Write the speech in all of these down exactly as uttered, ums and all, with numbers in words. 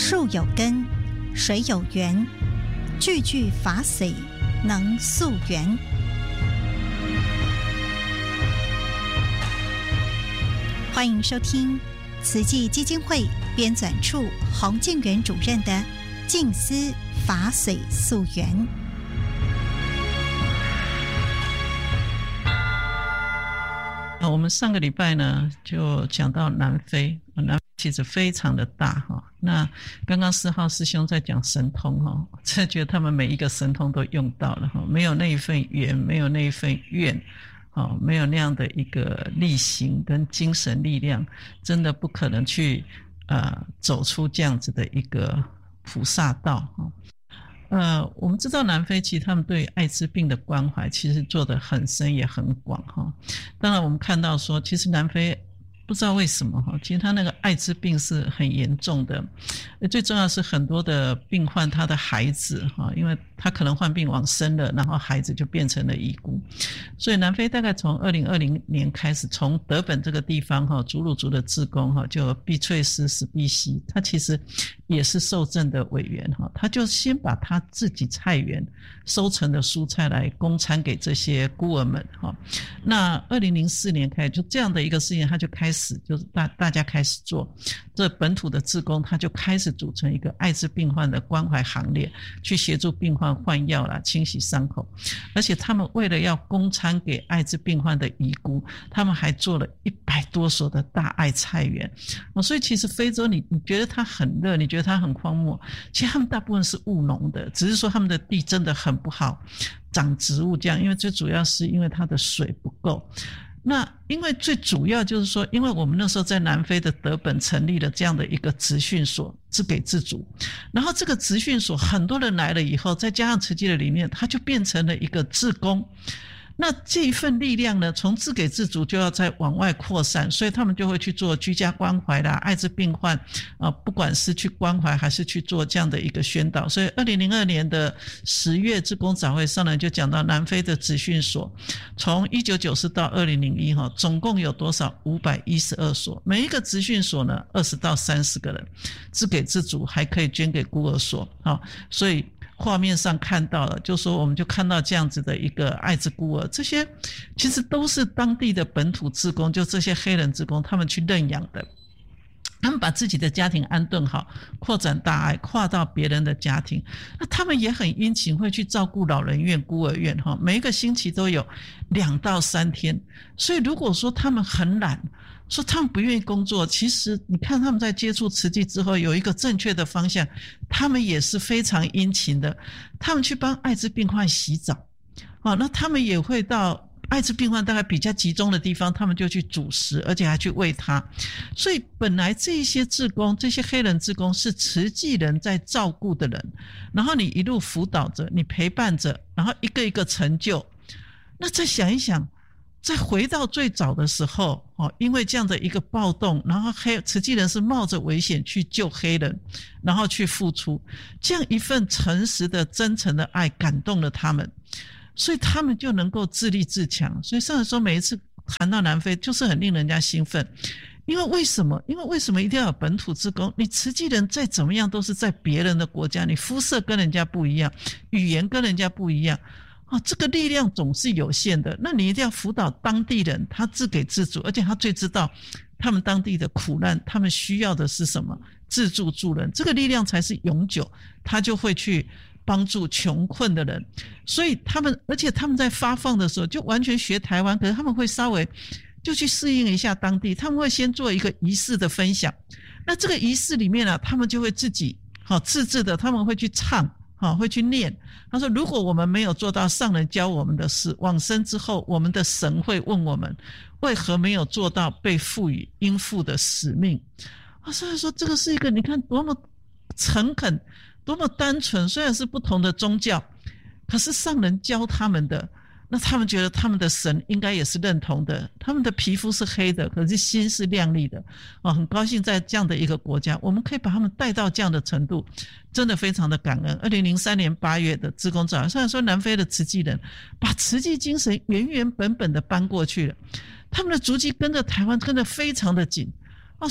树有根，水有源，句句法髓，能溯源。欢迎收听慈济基金会编纂处洪敬元主任的《静思法髓溯源》。 我们上个礼拜呢，就讲到南非，南非其实非常的大哈。那刚刚四号师兄在讲神通哈，真的觉得他们每一个神通都用到了哈，没有那一份缘，没有那一份愿，哦，没有那样的一个力行跟精神力量，真的不可能去呃走出这样子的一个菩萨道哈。呃，我们知道南非其实他们对艾滋病的关怀其实做得很深也很广哈。当然我们看到说，其实南非不知道为什么哈，其实他那个艾滋病是很严重的，最重要是很多的病患他的孩子哈，因为他可能患病往生了，然后孩子就变成了遗孤，所以南非大概从二零二零年开始，从德本这个地方哈，祖鲁族的志工哈，就毕翠斯史毕西，他其实也是受赠的委员哈，他就先把他自己菜园收成的蔬菜来供餐给这些孤儿们哈。那二零零四年开始，就这样的一个事情，他就开始就是大大家开始做，这本土的志工他就开始组成一个艾滋病患的关怀行列，去协助病患换药啦，清洗伤口，而且他们为了要供餐给艾滋病患的遗孤，他们还做了一百多所的大爱菜园。哦，所以其实非洲你你觉得它很热，你觉得它很荒漠，其实他们大部分是务农的，只是说他们的地真的很不好长植物这样，因为最主要是因为它的水不够。那因为最主要就是说，因为我们那时候在南非的德本成立了这样的一个职训所，自给自足，然后这个职训所很多人来了以后，再加上慈济的理念，它就变成了一个志工。那这一份力量呢，从自给自足就要再往外扩散，所以他们就会去做居家关怀啦，艾滋病患啊，不管是去关怀还是去做这样的一个宣导。所以二零零二年的十月志工早会上呢，就讲到南非的职训所，从一九九四到二零零一哈，总共有多少？五百一十二所，每一个职训所呢，二十到三十个人，自给自足，还可以捐给孤儿所啊，所以。画面上看到了，就说我们就看到这样子的一个艾滋孤儿，这些其实都是当地的本土志工，就这些黑人志工他们去认养的，他们把自己的家庭安顿好，扩展大爱，跨到别人的家庭。那他们也很殷勤，会去照顾老人院、孤儿院哈，每一个星期都有两到三天。所以如果说他们很懒，说他们不愿意工作，其实你看他们在接触慈济之后有一个正确的方向，他们也是非常殷勤的，他们去帮艾滋病患洗澡，哦，那他们也会到艾滋病患大概比较集中的地方，他们就去煮食，而且还去喂他。所以本来这些志工，这些黑人志工是慈济人在照顾的人，然后你一路辅导着，你陪伴着，然后一个一个成就。那再想一想，再回到最早的时候，哦，因为这样的一个暴动，然后黑慈济人是冒着危险去救黑人，然后去付出，这样一份诚实的真诚的爱感动了他们，所以他们就能够自立自强。所以上次说每一次谈到南非就是很令人家兴奋，因为为什么？因为为什么一定要有本土志工？你慈济人再怎么样都是在别人的国家，你肤色跟人家不一样，语言跟人家不一样，哦，这个力量总是有限的，那你一定要辅导当地人，他自给自足，而且他最知道他们当地的苦难，他们需要的是什么，自助助人，这个力量才是永久，他就会去帮助穷困的人。所以他们，而且他们在发放的时候就完全学台湾，可是他们会稍微就去适应一下当地，他们会先做一个仪式的分享，那这个仪式里面啊，他们就会自己好自制的，他们会去唱，好，会去念。他说如果我们没有做到上人教我们的事，往生之后我们的神会问我们为何没有做到被赋予应负的使命。啊，所以说这个是一个你看多么诚恳，多么单纯，虽然是不同的宗教，可是上人教他们的，那他们觉得他们的神应该也是认同的，他们的皮肤是黑的，可是心是亮丽的。哦，很高兴在这样的一个国家，我们可以把他们带到这样的程度，真的非常的感恩。二零零三年八月的志工早会，虽然说南非的慈济人把慈济精神原原本本的搬过去了，他们的足迹跟着台湾跟得非常的紧。哦，所以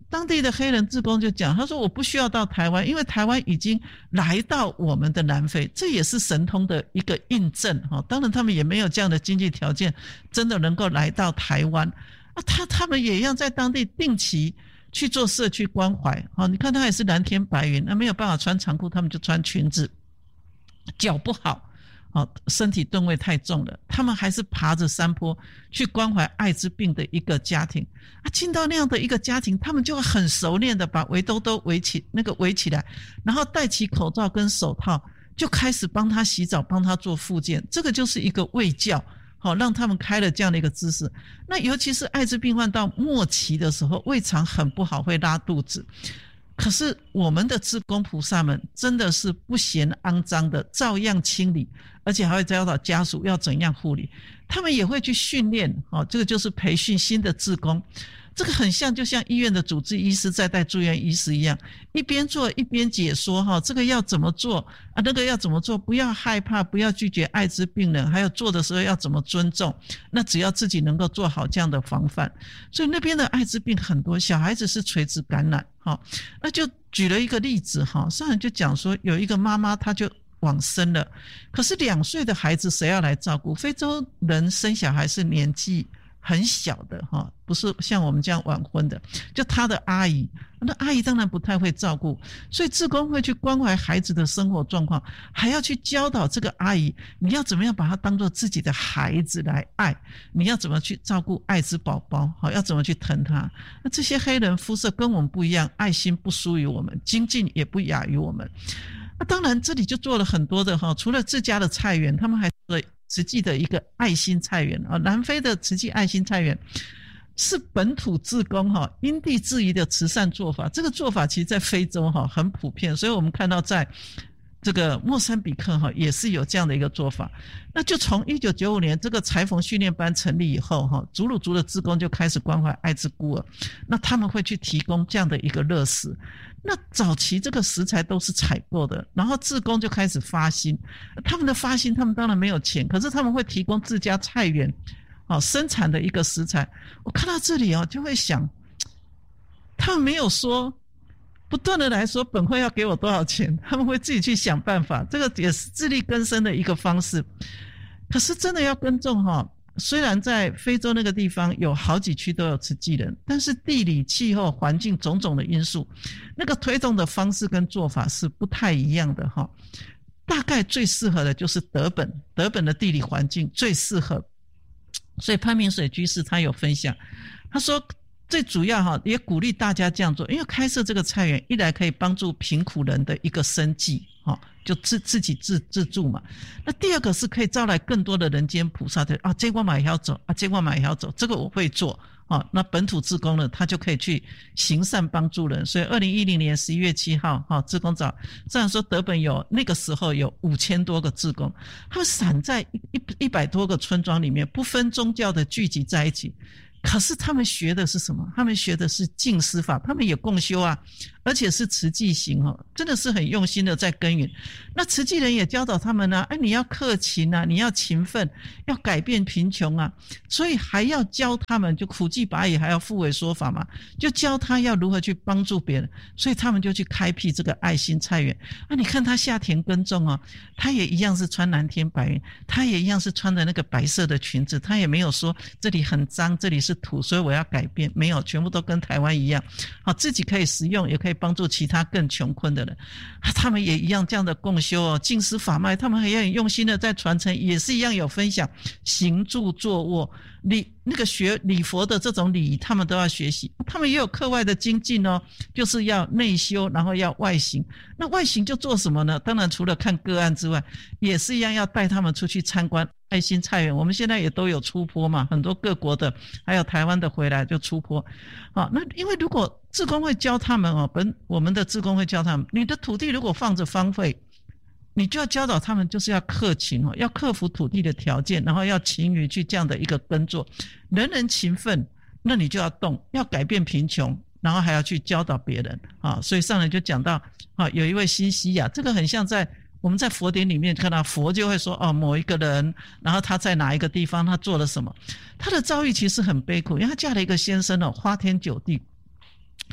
当地的黑人志工就讲，他说我不需要到台湾，因为台湾已经来到我们的南非，这也是神通的一个印证。当然他们也没有这样的经济条件真的能够来到台湾，啊、他他们也一样在当地定期去做社区关怀。你看他也是蓝天白云，那没有办法穿长裤，他们就穿裙子，脚不好，身体吨位太重了，他们还是爬着山坡去关怀艾滋病的一个家庭啊。进到那样的一个家庭，他们就会很熟练的把围兜兜围起那个围起来，然后戴起口罩跟手套，就开始帮他洗澡，帮他做复健。这个就是一个卫教，好让他们开了这样的一个知识。那尤其是艾滋病患到末期的时候，胃肠很不好，会拉肚子。可是我们的志工菩萨们真的是不嫌肮脏的，照样清理，而且还会教导家属要怎样护理。他们也会去训练，哦，这个就是培训新的志工。这个很像就像医院的主治医师在带住院医师一样，一边做一边解说，哈，这个要怎么做啊，那个要怎么做，不要害怕，不要拒绝艾滋病人，还有做的时候要怎么尊重。那只要自己能够做好这样的防范，所以那边的艾滋病很多小孩子是垂直感染，哈，那就举了一个例子，哈，上人就讲说有一个妈妈她就往生了，可是两岁的孩子谁要来照顾？非洲人生小孩是年纪很小的哈，不是像我们这样晚婚的，就他的阿姨，那阿姨当然不太会照顾，所以志工会去关怀孩子的生活状况，还要去教导这个阿姨，你要怎么样把他当作自己的孩子来爱，你要怎么去照顾艾滋宝宝，好，要怎么去疼他。那这些黑人肤色跟我们不一样，爱心不输于我们，精进也不亚于我们。那当然这里就做了很多的哈，除了自家的菜园，他们还做了慈济的一个爱心菜园啊，南非的慈济爱心菜园是本土志工哈因地制宜的慈善做法。这个做法其实在非洲哈很普遍，所以我们看到在这个莫桑比克哈也是有这样的一个做法。那就从一九九五年这个裁缝训练班成立以后哈，祖鲁族的志工就开始关怀艾滋孤儿，那他们会去提供这样的一个热食。那早期这个食材都是采购的，然后志工就开始发心，他们的发心他们当然没有钱，可是他们会提供自家菜园哦生产的一个食材。我看到这里哦就会想，他们没有说不断的来说本会要给我多少钱，他们会自己去想办法，这个也是自力更生的一个方式。可是真的要耕种哈，虽然在非洲那个地方有好几区都有慈济人，但是地理、气候、环境种种的因素，那个推动的方式跟做法是不太一样的哈。大概最适合的就是德本，德本的地理环境最适合。所以潘明水居士他有分享，他说最主要哈也鼓励大家这样做，因为开设这个菜园，一来可以帮助贫苦人的一个生计哈，就自自己自自助嘛。那第二个是可以招来更多的人间菩萨的啊，这我嘛也要走啊，这我嘛也要走，这个我会做啊。那本土志工呢，他就可以去行善帮助人。所以二零一零年十一月七号哈，志工早这样说，德本有那个时候有五千多个志工，他们散在一一一百多个村庄里面，不分宗教的聚集在一起。可是他们学的是什么？他们学的是净思法，他们也共修啊，而且是慈济行哦，真的是很用心的在耕耘。那慈济人也教导他们啊，哎，你要克勤啊，你要勤奋，要改变贫穷啊，所以还要教他们，就苦济拔野还要复为说法嘛，就教他要如何去帮助别人，所以他们就去开辟这个爱心菜园啊。你看他下田耕种哦，他也一样是穿蓝天白云，他也一样是穿的那个白色的裙子，他也没有说这里很脏，这里是土，所以我要改变，没有，全部都跟台湾一样，好，自己可以食用，也可以帮助其他更穷困的人。啊、他们也一样这样的共修哦，净思法脉，他们也很用心的在传承，也是一样有分享，行住坐卧，礼那个学礼佛的这种礼仪，他们都要学习。他们也有课外的精进哦，就是要内修，然后要外行。那外行就做什么呢？当然除了看个案之外，也是一样要带他们出去参观爱心菜园。我们现在也都有出坡嘛，很多各国的还有台湾的回来就出坡。好，那因为如果志工会教他们哦，本我们的志工会教他们，你的土地如果放着荒废，你就要教导他们，就是要克勤哦，要克服土地的条件，然后要勤于去这样的一个耕作，人人勤奋，那你就要动，要改变贫穷，然后还要去教导别人啊。所以上人就讲到啊，有一位新西亚，这个很像在我们在佛典里面看到佛就会说哦，某一个人，然后他在哪一个地方他做了什么，他的遭遇其实很悲苦，因为他嫁了一个先生哦，花天酒地。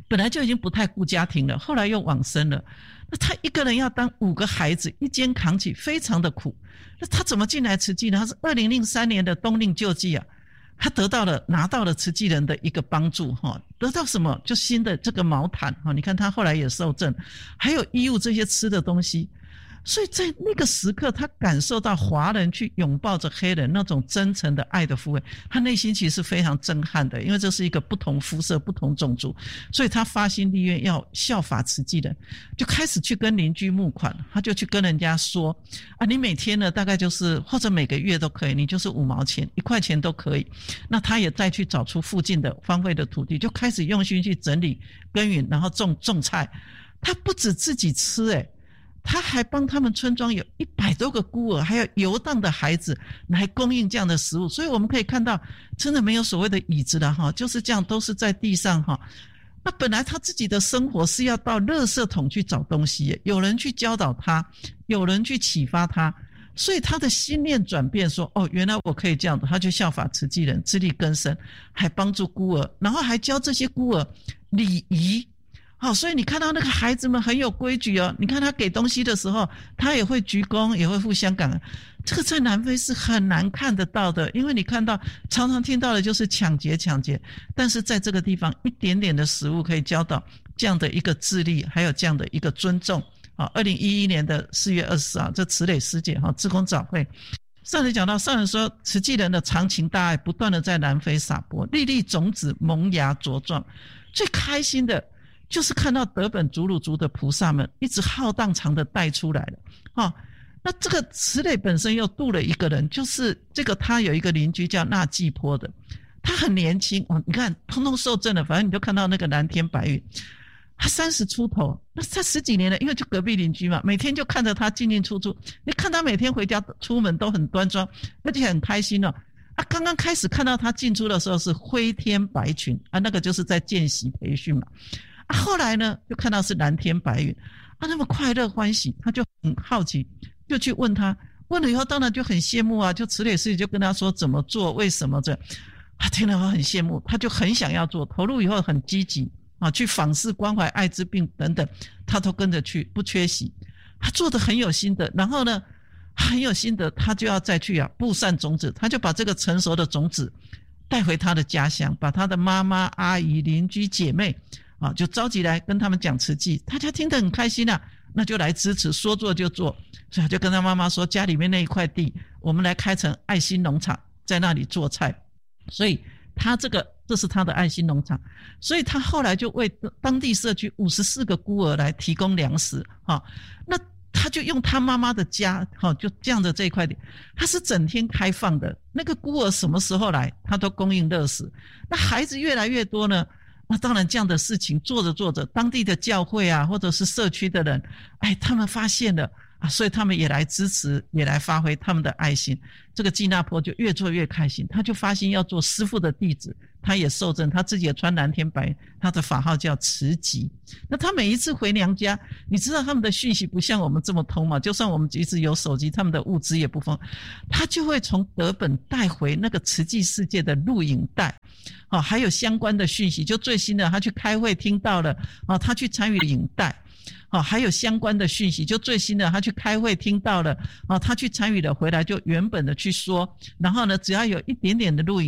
本来就已经不太顾家庭了，后来又往生了。那他一个人要当五个孩子，一肩扛起，非常的苦。那他怎么进来慈济呢？他是二零零三年的冬令救济啊，他得到了拿到了慈济人的一个帮助哈，得到什么？就新的这个毛毯哈，你看他后来也受赠，还有衣物这些吃的东西。所以在那个时刻，他感受到华人去拥抱着黑人那种真诚的爱的抚慰，他内心其实是非常震撼的，因为这是一个不同肤色、不同种族，所以他发心立愿要效法慈济人，就开始去跟邻居募款，他就去跟人家说啊，你每天呢大概就是或者每个月都可以，你就是五毛钱、一块钱都可以。那他也再去找出附近的荒废的土地，就开始用心去整理、耕耘，然后种种菜。他不止自己吃诶、欸他还帮他们村庄有一百多个孤儿，还有游荡的孩子来供应这样的食物。所以我们可以看到，真的没有所谓的椅子了哈，就是这样，都是在地上哈。那本来他自己的生活是要到垃圾桶去找东西，有人去教导他，有人去启发他，所以他的心念转变说，哦，原来我可以这样的，他就效法慈济人，自力更生，还帮助孤儿，然后还教这些孤儿礼仪。好，所以你看到那个孩子们很有规矩哦。你看他给东西的时候，他也会鞠躬，也会互相感恩。这个在南非是很难看得到的，因为你看到常常听到的就是抢劫抢劫，但是在这个地方一点点的食物可以教导这样的一个自立，还有这样的一个尊重。好，二零一一年的四月二十四号，这慈磊师姐哈志工早会，上人讲到，上人说慈济人的长情大爱不断的在南非撒播，粒粒种子萌芽茁壮，最开心的就是看到德本祖鲁族的菩萨们一直浩荡长的带出来了，哦，那这个慈磊本身又度了一个人，就是这个他有一个邻居叫纳季坡的，他很年轻哦，你看通通受证了，反正你就看到那个蓝天白云，他三十出头，那他十几年了，因为就隔壁邻居嘛，每天就看着他进进出出，你看他每天回家出门都很端庄，而且很开心哦。啊，刚刚开始看到他进出的时候是灰天白裙啊，那个就是在见习培训嘛。啊，后来呢，就看到是蓝天白云，啊，那么快乐欢喜，他就很好奇，就去问他，问了以后当然就很羡慕啊，就慈磊师姐就跟他说怎么做，为什么这，他听了后很羡慕，他就很想要做，投入以后很积极啊，去访视关怀艾滋病等等，他都跟着去，不缺席，他做得很有心得，然后呢，很有心得，他就要再去啊布散种子，他就把这个成熟的种子带回他的家乡，把他的妈妈、阿姨、邻居、姐妹啊，就召集来跟他们讲慈济，大家听得很开心啊，那就来支持，说做就做，所以他就跟他妈妈说，家里面那一块地，我们来开成爱心农场，在那里做菜，所以他这个这是他的爱心农场，所以他后来就为当地社区五十四个孤儿来提供粮食啊，那他就用他妈妈的家，哈，就这样的这一块地，他是整天开放的，那个孤儿什么时候来，他都供应热食，那孩子越来越多呢。那当然这样的事情做着做着，当地的教会啊，或者是社区的人，哎，他们发现了啊，所以他们也来支持，也来发挥他们的爱心。这个季那坡就越做越开心，他就发心要做师父的弟子，他也受证，他自己也穿蓝天白，他的法号叫慈吉。那他每一次回娘家，你知道他们的讯息不像我们这么通嘛，就算我们即使有手机，他们的物资也不丰，他就会从德本带回那个慈济世界的录影带，哦，还有相关的讯息，就最新的他去开会听到了，哦，他去参与影带，哦，还有相关的讯息，就最新的他去开会听到了，哦，他去参与了回来就原本的去说，然后呢只要有一点点的录影